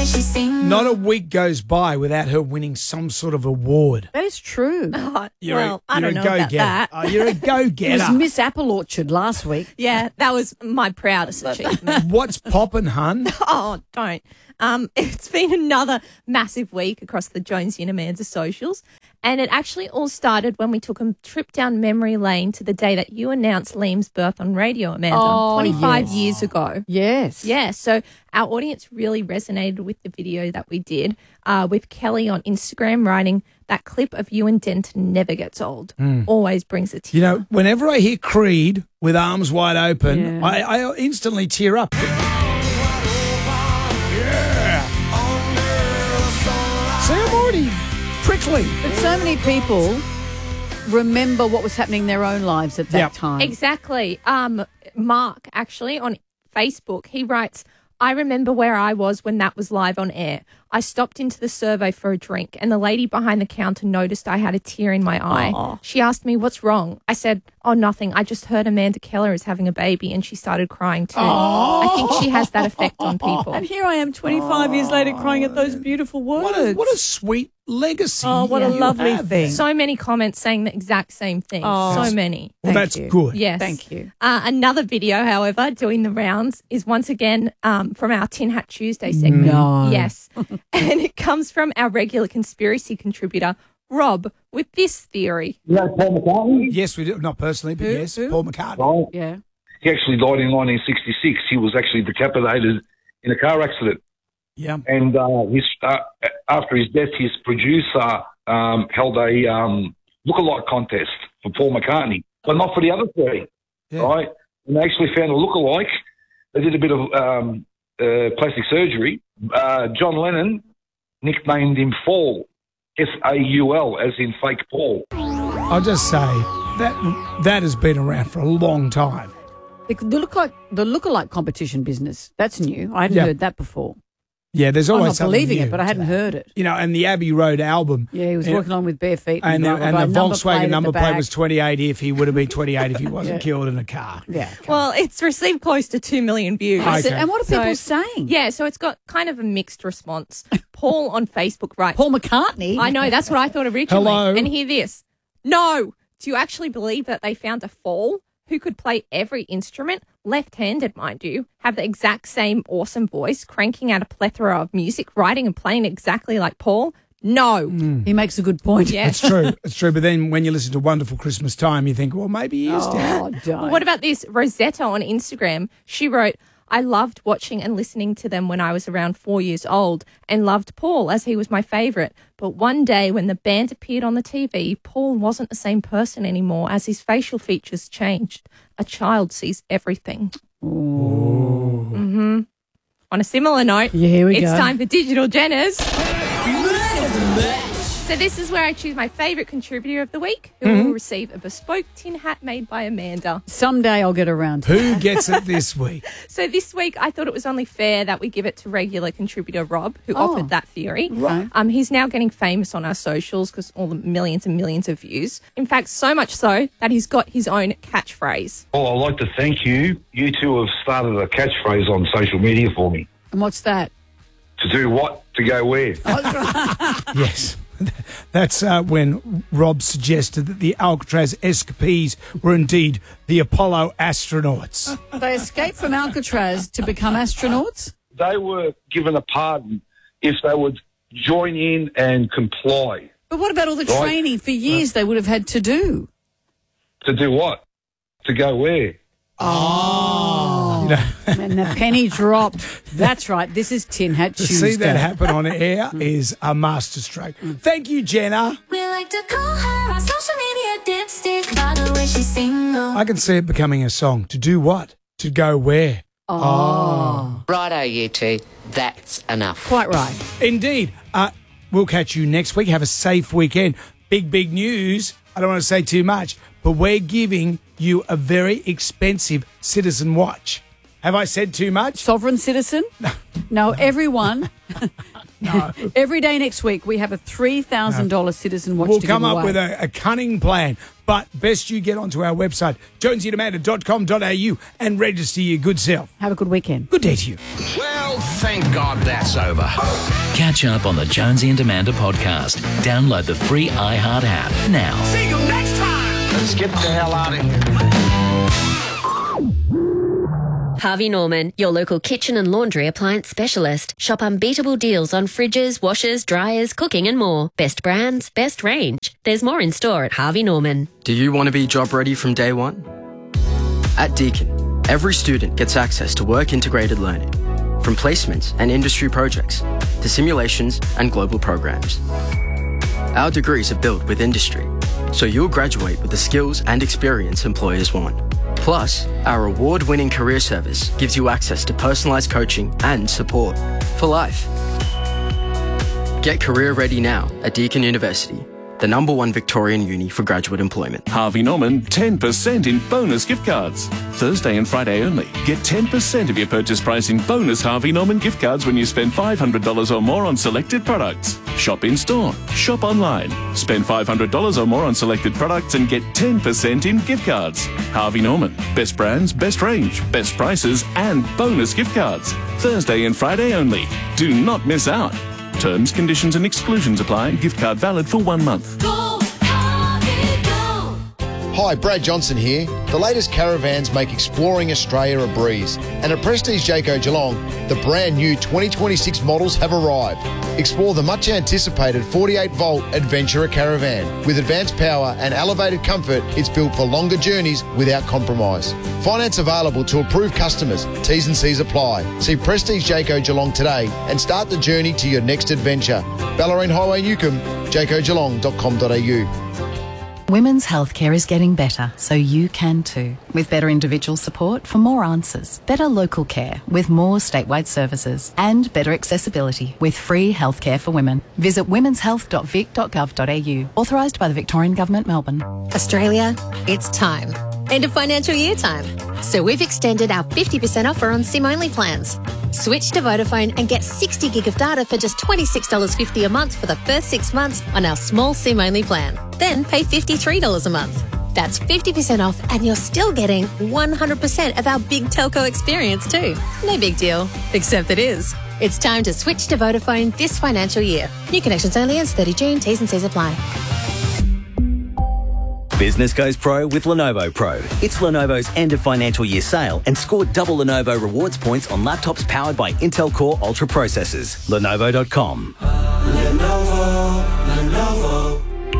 way she sings. Not a week goes by without her winning some sort of award. That is true. Oh, You're well, I you're don't a know about go-getter. that. Oh, you're a It go-getter. was Miss Apple Orchard last week. Yeah, that was my proudest achievement. What's poppin', hun? Oh, don't. It's been another massive week across the Jonesy and Amanda socials. And it actually all started when we took a trip down memory lane to the day that you announced Liam's birth on radio, Amanda, Oh, 25 yes. years ago. Yes. Yeah, so our audience really resonated with the video that we did with Kelly on Instagram writing, that clip of you and Denton never gets old. Always brings a tear. You know, whenever I hear Creed with Arms Wide Open, Yeah. I instantly tear up. Yeah. See, I'm already prickly. But so many people remember what was happening in their own lives at that Yep. time. Exactly. Mark, actually, on Facebook, he writes, I remember where I was when that was live on air. I stopped into the survey for a drink and the lady behind the counter noticed I had a tear in my eye. Aw. She asked me, what's wrong? I said, oh, nothing. I just heard Amanda Keller is having a baby, and she started crying too. I think she has that effect on people. And here I am 25 years later crying at those beautiful words. What a sweet legacy. Oh, what a you lovely have. thing. So many comments saying the exact same thing. Oh. So many. Well, Thank that's you. good. Yes. Thank you. Another video, however, doing the rounds is once again from our Tin Hat Tuesday segment. No. Yes. And it comes from our regular conspiracy contributor, Rob, with this theory. You know Paul McCartney? Yes, we do. Not personally, but yes, Who? Paul McCartney. Right. Yeah. He actually died in 1966. He was actually decapitated in a car accident. Yeah. And after his death, his producer held a look-alike contest for Paul McCartney, but not for the other three, Yeah. right? And they actually found a look-alike. They did a bit of plastic surgery. John Lennon nicknamed him Faul, F-A-U-L, as in fake Paul. I'll just say that has been around for a long time. The lookalike competition business, that's new. I hadn't Yeah. heard that before. Yeah, there's I'm always not something believing new it, but I to hadn't that. heard it. You know, and the Abbey Road album. Yeah, he was Yeah. working on with bare feet. And the got a Volkswagen number at the plate back. was 28 if he would have been 28 if he wasn't Yeah. killed in a car. Yeah. Well, it's received close to 2 million views. Okay. And what are people So- saying? Yeah, so it's got kind of a mixed response. Paul on Facebook writes, Paul McCartney. I know, that's what I thought originally. Hello? And hear this. No. Do you actually believe that they found a foal who could play every instrument, left-handed, mind you, have the exact same awesome voice, cranking out a plethora of music, writing and playing exactly like Paul? No. He makes a good point. Yeah. It's true. It's true. But then when you listen to Wonderful Christmas Time, you think, well, maybe he is dead. Oh, don't. What about this? Rosetta on Instagram, she wrote, I loved watching and listening to them when I was around 4 years old and loved Paul as he was my favourite. But one day when the band appeared on the TV, Paul wasn't the same person anymore as his facial features changed. A child sees everything. Mm-hmm. On a similar note, Yeah, here we it's go. time for Digital Jenners. So this is where I choose my favourite contributor of the week, who will receive a bespoke tin hat made by Amanda. Someday I'll get around to it. Who gets it this week? So this week, I thought it was only fair that we give it to regular contributor Rob, who offered that theory. Right. He's now getting famous on our socials because all the millions and millions of views. In fact, so much so that he's got his own catchphrase. Well, I'd like to thank you. You two have started a catchphrase on social media for me. And what's that? To do what? To go where? Yes. That's when Rob suggested that the Alcatraz escapees were indeed the Apollo astronauts. They escaped from Alcatraz to become astronauts? They were given a pardon if they would join in and comply. But what about all the Right. training for years they would have had to do? To do what? To go where? You know, And the penny dropped. That's right. This is Tin Hat to Tuesday. see that happen on air is a masterstroke. Thank you, Jenna. We like to call her our social media dipstick by the way she sings. I can see it becoming a song. To do what? To go where? Righto, you two. That's enough. Quite right. Indeed. We'll catch you next week. Have a safe weekend. Big news. I don't want to say too much, but we're giving you a very expensive Citizen watch. Have I said too much? Sovereign citizen? No, everyone Every day next week, we have a $3,000 Citizen Watch We'll to come give up away. with a cunning plan, but best you get onto our website, jonesyandamanda.com.au, and register your good self. Have a good weekend. Good day to you. Well, thank God that's over. Catch up on the Jonesy and Amanda podcast. Download the free iHeart app now. See you next time. Let's get the hell out of here. Harvey Norman, your local kitchen and laundry appliance specialist. Shop unbeatable deals on fridges, washers, dryers, cooking and more. Best brands, best range. There's more in store at Harvey Norman. Do you want to be job ready from day one? At Deakin, every student gets access to work integrated learning, from placements and industry projects to simulations and global programs. Our degrees are built with industry, so you'll graduate with the skills and experience employers want. Plus, our award-winning career service gives you access to personalised coaching and support for life. Get career ready now at Deakin University, the #1 Victorian uni for graduate employment. Harvey Norman, 10% in bonus gift cards. Thursday and Friday only. Get 10% of your purchase price in bonus Harvey Norman gift cards when you spend $500 or more on selected products. Shop in store. Shop online. Spend $500 or more on selected products and get 10% in gift cards. Harvey Norman. Best brands, best range, best prices and bonus gift cards. Thursday and Friday only. Do not miss out. Terms, conditions and exclusions apply. Gift card valid for 1 month. Go, Harvey, go. Hi, Brad Johnson here. The latest caravans make exploring Australia a breeze. And at Prestige Jayco Geelong, the brand new 2026 models have arrived. Explore the much anticipated 48-volt Adventurer Caravan. With advanced power and elevated comfort, it's built for longer journeys without compromise. Finance available to approved customers. T's and C's apply. See Prestige Jayco Geelong today and start the journey to your next adventure. Ballerine Highway Newcomb, jaycogeelong.com.au. Women's healthcare is getting better, so you can too. With better individual support for more answers, better local care with more statewide services, and better accessibility with free healthcare for women. Visit womenshealth.vic.gov.au. Authorised by the Victorian Government, Melbourne. Australia, it's time. End of financial year time. So we've extended our 50% offer on SIM-only plans. Switch to Vodafone and get 60 gig of data for just $26.50 a month for the first 6 months on our small SIM-only plan. Then pay $53 a month. That's 50% off and you're still getting 100% of our big telco experience too. No big deal, except it is. It's time to switch to Vodafone this financial year. New connections only ends 30 June. T's and C's apply. Business goes pro with Lenovo Pro. It's Lenovo's end of financial year sale and score double Lenovo rewards points on laptops powered by Intel Core Ultra processors. Lenovo.com. Lenovo.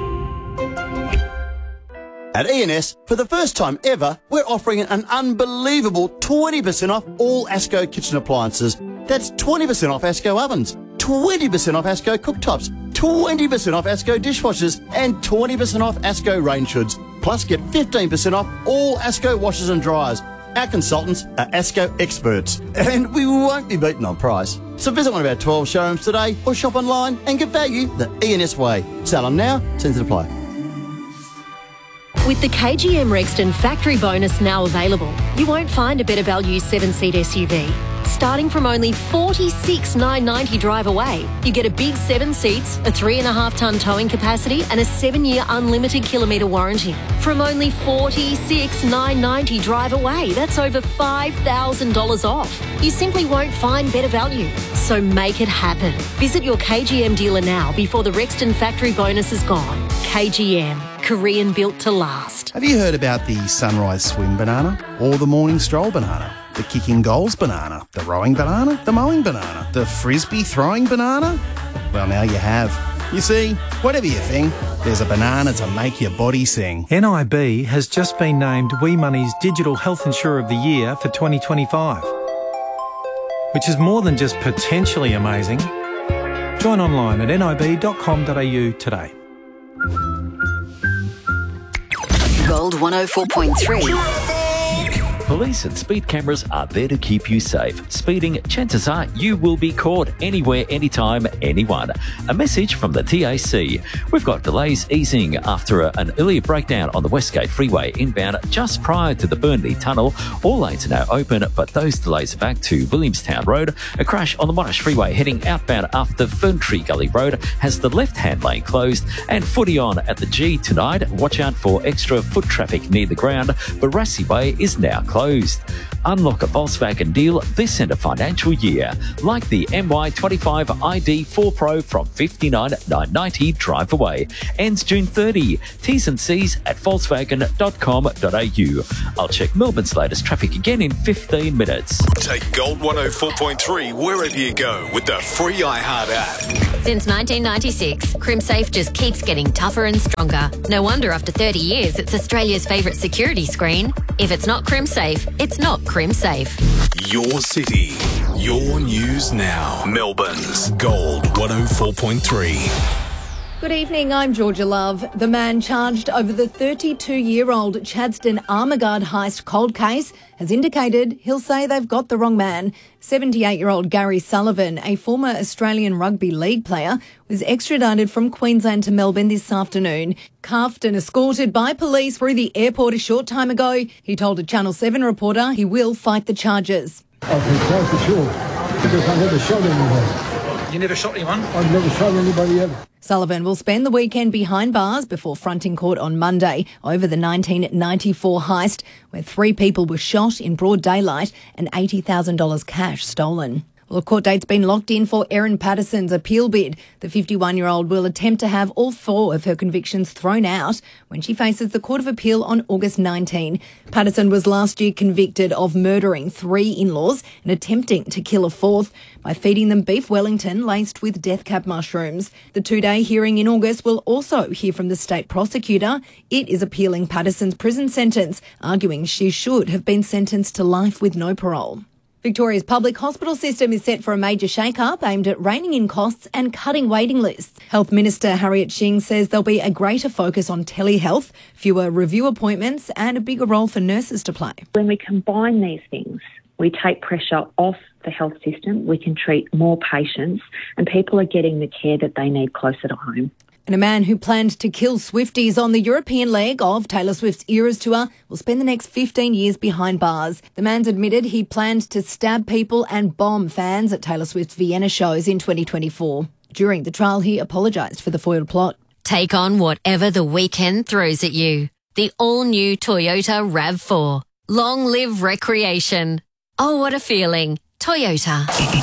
At ENS, for the first time ever, we're offering an unbelievable 20% off all ASCO kitchen appliances. That's 20% off ASCO ovens, 20% off ASCO cooktops, 20% off ASCO dishwashers, and 20% off ASCO range hoods. Plus, get 15% off all ASCO washers and dryers. Our consultants are ASCO experts, and we won't be beaten on price. So visit one of our 12 showrooms today or shop online and get value the ENS way. Sell on now, terms and apply. With the KGM Rexton factory bonus now available, you won't find a better value 7-seat SUV. Starting from only $46,990 drive away, you get a big 7 seats, a 3.5-tonne towing capacity and a 7-year unlimited kilometre warranty. From only $46,990 drive away, that's over $5,000 off. You simply won't find better value. So make it happen. Visit your KGM dealer now before the Rexton factory bonus is gone. KGM. Korean built to last. Have you heard about the sunrise swim banana or the morning stroll banana? The kicking goals banana, the rowing banana, the mowing banana, the frisbee throwing banana? Well, now you have. You see, whatever you think, there's a banana to make your body sing. NIB has just been named WeMoney's Digital Health Insurer of the Year for 2025, which is more than just potentially amazing. Join online at nib.com.au today. Gold 104.3. Police and speed cameras are there to keep you safe. Speeding, chances are you will be caught anywhere, anytime, anyone. A message from the TAC. We've got delays easing after an earlier breakdown on the Westgate Freeway inbound just prior to the Burnley Tunnel. All lanes are now open, but those delays are back to Williamstown Road. A crash on the Monash Freeway heading outbound after Ferntree Gully Road has the left-hand lane closed. And footy on at the G tonight. Watch out for extra foot traffic near the ground. Barassi Way is now closed. Unlock a Volkswagen deal this end of financial year, like the MY25 ID 4 Pro from $59,990 drive away. Ends June 30. T's and C's at volkswagen.com.au. I'll check Melbourne's latest traffic again in 15 minutes. Take Gold 104.3 wherever you go with the free iHeart app. Since 1996, CrimSafe just keeps getting tougher and stronger. No wonder after 30 years, it's Australia's favourite security screen. If it's not CrimSafe, it's not CrimSafe. Your city, your news now. Melbourne's Gold 104.3. Good evening, I'm Georgia Love. The man charged over the 32-year-old Chadstone Armaguard heist cold case has indicated he'll say they've got the wrong man. 78-year-old Gary Sullivan, a former Australian rugby league player, was extradited from Queensland to Melbourne this afternoon. Cuffed and escorted by police through the airport a short time ago, he told a Channel 7 reporter he will fight the charges. I can tell for sure, because I never shot anyone. You never shot anyone? I've never shot anybody ever. Sullivan will spend the weekend behind bars before fronting court on Monday over the 1994 heist, where 3 people were shot in broad daylight and $80,000 cash stolen. Well, a court date's been locked in for Erin Patterson's appeal bid. The 51-year-old will attempt to have all 4 of her convictions thrown out when she faces the Court of Appeal on August 19. Patterson was last year convicted of murdering 3 in-laws and attempting to kill a 4th by feeding them beef Wellington laced with death cab mushrooms. The 2-day hearing in August will also hear from the state prosecutor. It is appealing Patterson's prison sentence, arguing she should have been sentenced to life with no parole. Victoria's public hospital system is set for a major shake-up aimed at reining in costs and cutting waiting lists. Health Minister Harriet Shing says there'll be a greater focus on telehealth, fewer review appointments and a bigger role for nurses to play. When we combine these things, we take pressure off the health system, we can treat more patients and people are getting the care that they need closer to home. And a man who planned to kill Swifties on the European leg of Taylor Swift's Eras Tour will spend the next 15 years behind bars. The man's admitted he planned to stab people and bomb fans at Taylor Swift's Vienna shows in 2024. During the trial, he apologised for the foiled plot. Take on whatever the weekend throws at you. The all-new Toyota RAV4. Long live recreation. Oh, what a feeling. Toyota.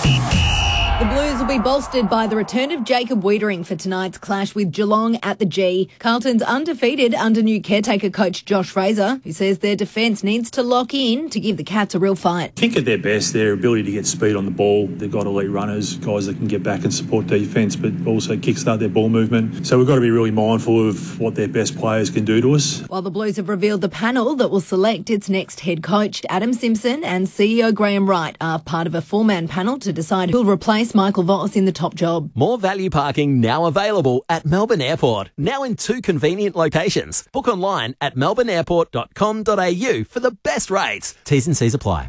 The Blues will be bolstered by the return of Jacob Wiedering for tonight's clash with Geelong at the G. Carlton's undefeated under new caretaker coach Josh Fraser, who says their defence needs to lock in to give the Cats a real fight. I think at their best, their ability to get speed on the ball. They've got elite runners, guys that can get back and support defence, but also kickstart their ball movement. So we've got to be really mindful of what their best players can do to us. While the Blues have revealed the panel that will select its next head coach, Adam Simpson and CEO Graham Wright are part of a 4-man panel to decide who'll replace Michael Voss in the top job. More value parking now available at Melbourne Airport. Now in 2 convenient locations. Book online at melbourneairport.com.au for the best rates. T's and C's apply.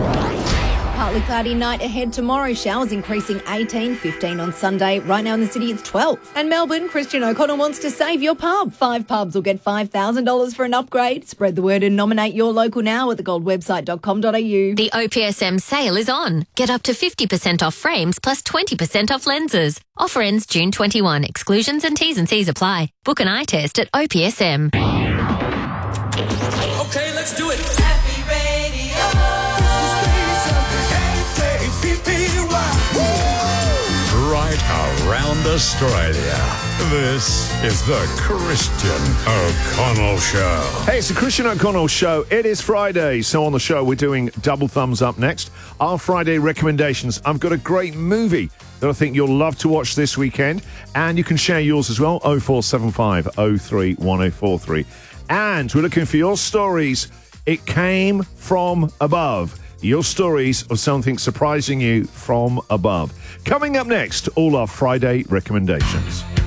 Partly cloudy night ahead tomorrow. Showers increasing 18, 15 on Sunday. Right now in the city it's 12. And Melbourne, Christian O'Connell wants to save your pub. 5 pubs will get $5,000 for an upgrade. Spread the word and nominate your local now at thegoldwebsite.com.au. The OPSM sale is on. Get up to 50% off frames plus 20% off lenses. Offer ends June 21. Exclusions and T's and C's apply. Book an eye test at OPSM. Okay, let's do it. Right around Australia. This is the Christian O'Connell Show. Hey, it's the Christian O'Connell Show. It is Friday, so on the show we're doing double thumbs up next. Our Friday recommendations. I've got a great movie that I think you'll love to watch this weekend, and you can share yours as well, 0475 03 1043. And we're looking for your stories. It came from above. Your stories of something surprising you from above. Coming up next, all our Friday recommendations.